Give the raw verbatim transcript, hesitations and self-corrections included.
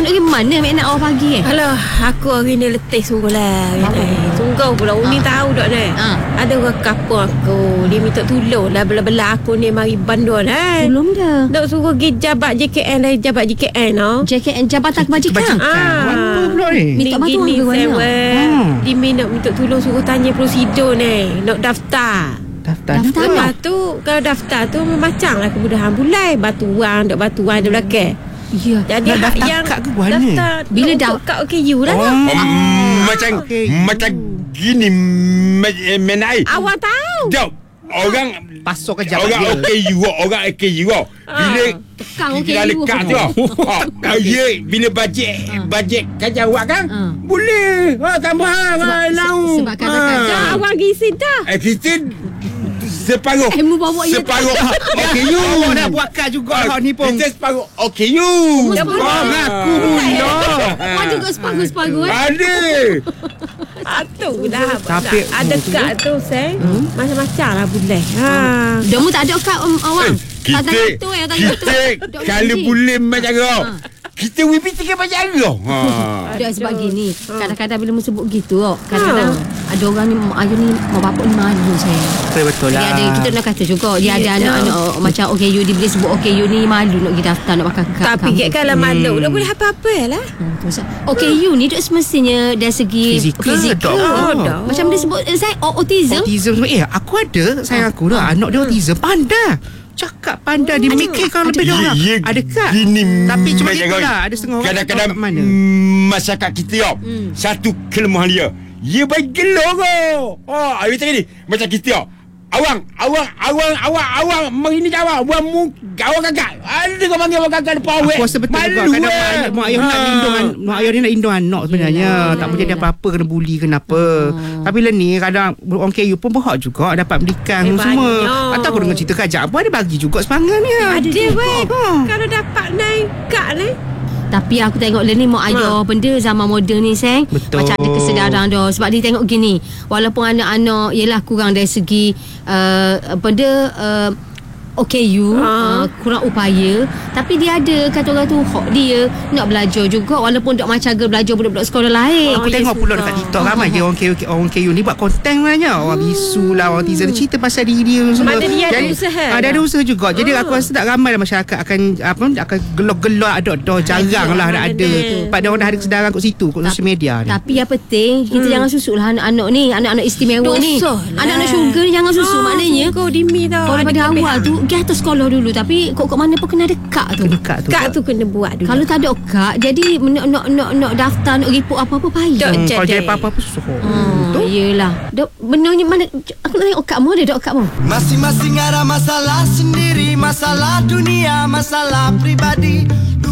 Nak pergi mana Mek nak awal pagi eh? Alah, aku hari ni letih sungguh lah. Sungguh pula Umi ha. tahu tak ni ha. Ada orang kapur aku. Dia minta tolong lah bela-bela aku ni mari Bandung kan. Tolong dah. Nak suruh pergi jabat J K N dari jabat J K N no? J K N Jabatan Kebajikan. Apa pula ni? Minta bantuan ke mana? Hmm. Dia nak minta tolong suruh tanya prosedur ni. Nak daftar. Daftar, daftar Lepas tu kalau daftar tu macam lah kemudahan bulan. Batuan, dok batuan di belakang. Ya. Jadi nak daftar yang kad ke mana? daftar bila dah kat O K U lah. Oh. Oh. Um, macam okay. macam gini menai. Awak tahu? Jom. Orang pasok ke jabat orang dia. O K U, orang O K U. Bila Tukang O K U. kita lekat tu. Ha, ya, bila bajet bajet kerja awak kan? Boleh. Ha, tambah hang lau. Sebab kadang-kadang Dah awak gisi dah. Eh, kita separuh. Eh, mu bawa ya. Separuh O K U. Awak dah buat kad juga hak ni pun. Kita separuh O K U. Dah boleh. Oh, ngaku bunda. Ada kat separuh-separuh eh. Ada. Atu dah. Tapi- ada kad tu saya. Macam-macam lah boleh. Ha. Domu tak ada kad um, awak. Kita tu eh, tak ada tu. kita kalau boleh macam kau. Kita W P tiga macam kau. Ha. Dia sebab gini, kadang-kadang bila mu sebut gitu, kadang-kadang ada orang ni ayah ni mak bapak ni malu saya. Betul Dia lah. ada, kita nak kata juga dia ada anak-anak oh, macam O K U, dia bila sebut O K U ni malu nak pergi daftar nak pakai kad. Tapi kat kalau malu dah boleh apa-apa lah. O K U ni duk semestinya dari segi Fizikal, fizikal. dok. Oh, dah. Macam dia sebut eh, saya oh, autism. Autism semua. Eh, aku ada sayang aku dah. Anak dia autism pandai. Cakap pandai dia mikirkan lebih dia orang. Ya, Ada kad. gini Tapi cuma macam gitu kau. lah. Ada setengah orang Kadang-kadang tak tahu kat mana. mm, masyarakat kita yo, satu kelemahan dia. Dia baik gelo kau. Oh, ayo cakap ni. Macam kita yo. Awang, awang, awang, awang, awang, mari ni awang, awang mu, awang kakak. Ada kau panggil awang kakak depan awak. Aku rasa betul juga. Kadang mak ayah, mak ayah nak lindung an- mak ayah ni nak lindung anak sebenarnya. Yelah, Tak boleh ada yelah. apa-apa kena bully kenapa. Tapi lah ni kadang orang K U pun berhak juga dapat pendidikan Eh, semua. banyak. Atau aku dengar cerita kajak apa ada bagi juga semangatnya. Ada weh. Ha. Kalau dapat naik kad ni. Tapi aku tengok dia ni mak ayah benda zaman moden ni sayang. Betul. Macam ada kesedaran dah. Sebab dia tengok gini, walaupun anak-anak yelah kurang dari segi uh, apa dia uh, O K U Ha. uh, kurang upaya, tapi dia ada kata orang tu hak dia nak belajar juga walaupun tak macam belajar budak-budak sekolah lain. Aku Oh, tengok yes, pula betul. dekat TikTok ramai je orang K U orang K U ni buat konten sebenarnya. Orang bisu lah, orang teaser cerita pasal diri dia semua. Mana dia ada Jadi, usaha Ada dah. ada usaha juga. Jadi aku rasa tak ramai lah masyarakat akan apa akan gelak-gelak ada dah jarang lah mana ada. dia. Pada orang dah ada kesedaran kat situ kat sosial media ni. Tapi yang penting kita Hmm. jangan susuk lah anak-anak ni, anak-anak istimewa ni. Dosa lah. Anak-anak syurga ni jangan susuk Ah, maknanya. Kau dimi tau. Kalau ada pada awal kelebihan. tu pergi atas sekolah dulu, tapi kok kat mana pun kena ada kad tu. dekat tu. Kad tu kena buat dulu. Kalau tak ada kad, jadi nak nak nak, nak daftar, nak report apa-apa payah. Tak. Hmm, kalau jadi. jadi apa-apa pun susah. Hmm, yelah. Dok, benarnya mana aku nak tengok kadmu ada dok kadmu. Masing-masing ada masalah sendiri, masalah dunia, masalah pribadi.